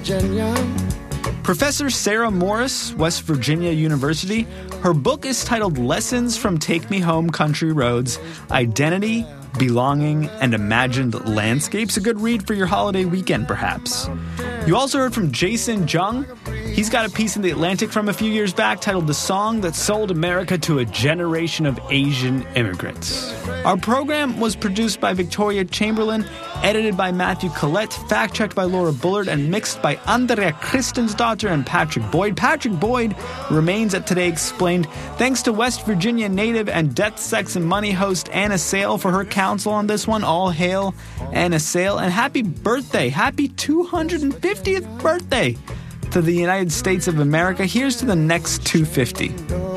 Virginia. Professor Sarah Morris, West Virginia University, her book is titled Lessons from Take Me Home Country Roads, Identity, Belonging, and Imagined Landscapes. A good read for your holiday weekend, perhaps. You also heard from Jason Jung. He's got a piece in The Atlantic from a few years back titled The Song That Sold America to a Generation of Asian Immigrants. Our program was produced by Victoria Chamberlain, edited by Matthew Collette, fact-checked by Laura Bullard, and mixed by Andrea Christensdottir and Patrick Boyd. Patrick Boyd remains at Today Explained. Thanks to West Virginia native and Death, Sex, and Money host Anna Sale for her counsel on this one. All hail Anna Sale, and happy birthday, happy 250th birthday to the United States of America. Here's to the next 250.